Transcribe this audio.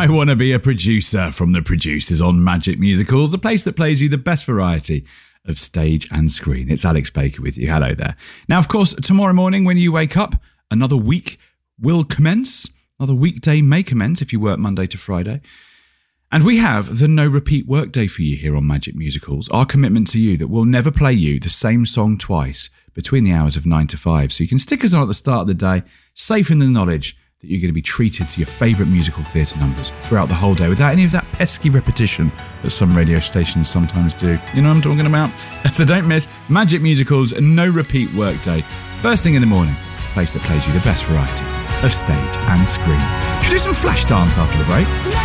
I Want to Be a Producer from the producers on Magic Musicals, the place that plays you the best variety of stage and screen. It's Alex Baker with you. Hello there. Now, of course, tomorrow morning when you wake up, another week will commence. Another weekday may commence if you work Monday to Friday. And we have the no repeat workday for you here on Magic Musicals. Our commitment to you that we'll never play you the same song twice between the hours of 9 to 5. So you can stick us on at the start of the day, safe in the knowledge that you're going to be treated to your favourite musical theatre numbers throughout the whole day without any of that pesky repetition that some radio stations sometimes do. You know what I'm talking about? So don't miss Magic Musicals no repeat workday. First thing in the morning, place that plays you the best variety of stage and screen. Should we do some flash dance after the break?